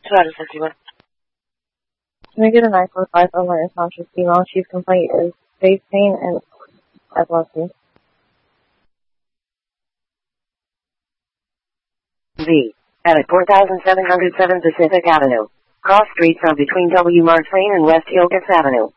261. Can I get a 945 on my unconscious female? Chief complaint is face pain and epilepsy. Z. At 4707 Pacific Avenue. Cross streets are between W. Marks Lane and West Hillcrest Avenue.